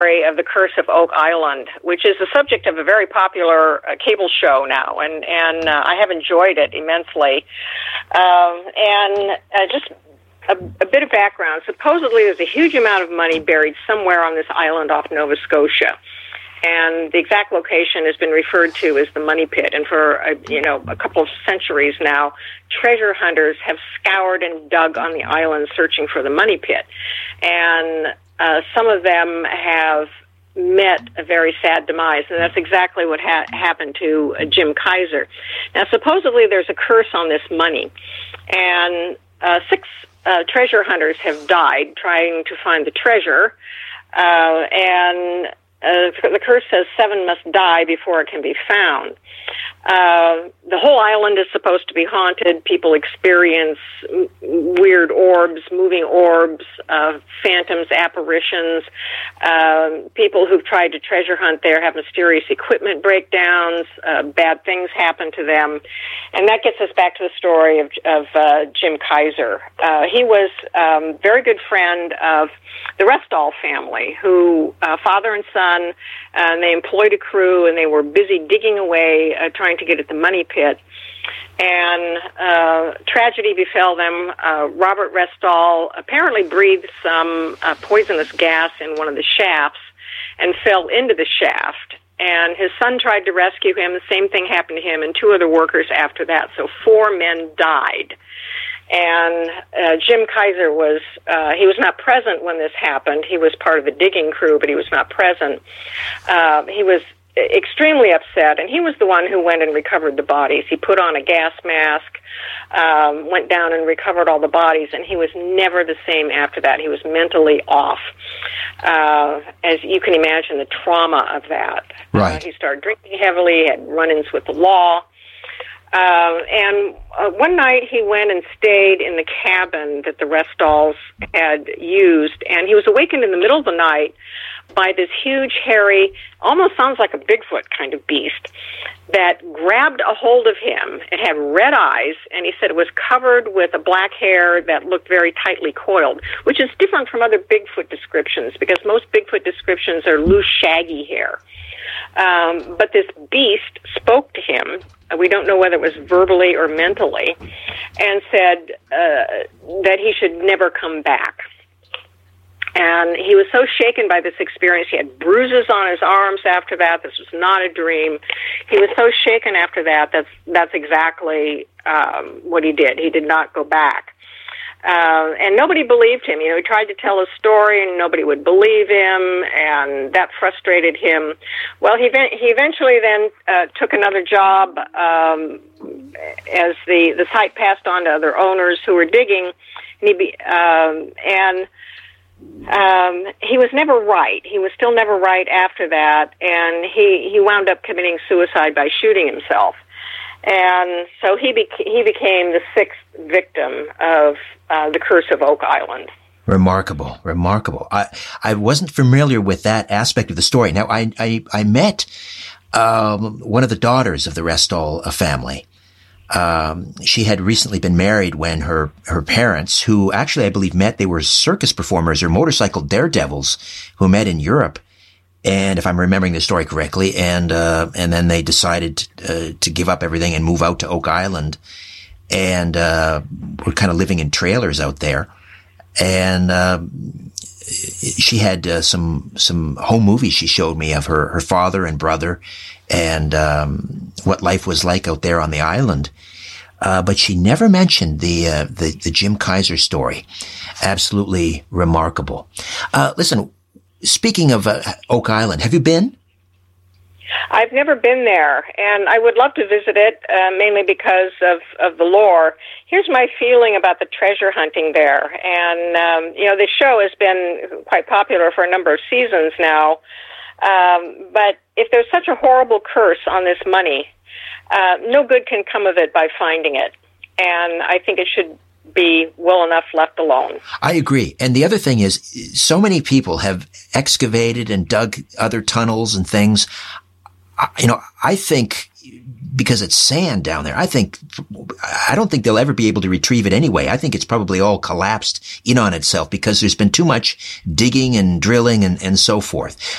story of the Curse of Oak Island, which is the subject of a very popular cable show now, and I have enjoyed it immensely. Just a bit of background. Supposedly, there's a huge amount of money buried somewhere on this island off Nova Scotia. And the exact location has been referred to as the Money Pit. And for, a couple of centuries now, treasure hunters have scoured and dug on the island searching for the Money Pit. And some of them have met a very sad demise, and that's exactly what happened to Jim Kaiser. Now, supposedly there's a curse on this money, and 6 treasure hunters have died trying to find the treasure, the curse says 7 must die before it can be found. The whole island is supposed to be haunted. People experience weird orbs, moving orbs, phantoms, apparitions. People who've tried to treasure hunt there have mysterious equipment breakdowns. Bad things happen to them. And that gets us back to the story of Jim Kaiser. He was a very good friend of the Restall family, who father and son, and they employed a crew, and they were busy digging away, trying to get at the Money Pit. And tragedy befell them. Robert Restall apparently breathed some poisonous gas in one of the shafts and fell into the shaft. And his son tried to rescue him. The same thing happened to him and 2 other workers after that. So 4 men died. And Jim Kaiser he was not present when this happened. He was part of the digging crew, but he was not present. He was extremely upset, and he was the one who went and recovered the bodies. He put on a gas mask, went down and recovered all the bodies, and he was never the same after that. He was mentally off. As you can imagine, the trauma of that. Right. He started drinking heavily, had run-ins with the law. And one night he went and stayed in the cabin that the Restalls had used, and he was awakened in the middle of the night by this huge, hairy, almost sounds like a Bigfoot kind of beast that grabbed a hold of him. It had red eyes, and he said it was covered with a black hair that looked very tightly coiled, which is different from other Bigfoot descriptions, because most Bigfoot descriptions are loose, shaggy hair. But this beast spoke to him. We don't know whether it was verbally or mentally, and said that he should never come back. And he was so shaken by this experience. He had bruises on his arms after that. This was not a dream. He was so shaken after that. That's exactly what he did. He did not go back. And nobody believed him. He tried to tell a story, and nobody would believe him, and that frustrated him. Well, he eventually then took another job as the site passed on to other owners who were digging, and he was never right. He was still never right after that, and he wound up committing suicide by shooting himself. And so he became the 6th victim of the Curse of Oak Island. Remarkable. I wasn't familiar with that aspect of the story. Now, I met one of the daughters of the Restall family. She had recently been married when her parents, who actually I believe met, they were circus performers or motorcycle daredevils who met in Europe. And if I'm remembering the story correctly, and then they decided to give up everything and move out to Oak Island, and were kind of living in trailers out there. And she had some home movies she showed me of her father and brother, and what life was like out there on the island. But she never mentioned the Jim Kaiser story. Absolutely remarkable. Listen. Speaking of Oak Island, have you been? I've never been there, and I would love to visit it, mainly because of the lore. Here's my feeling about the treasure hunting there. And, this show has been quite popular for a number of seasons now. But if there's such a horrible curse on this money, no good can come of it by finding it. And I think it should be well enough left alone. I agree. And the other thing is, so many people have excavated and dug other tunnels and things. I think because it's sand down there. I don't think they'll ever be able to retrieve it anyway. I think it's probably all collapsed in on itself because there's been too much digging and drilling and so forth.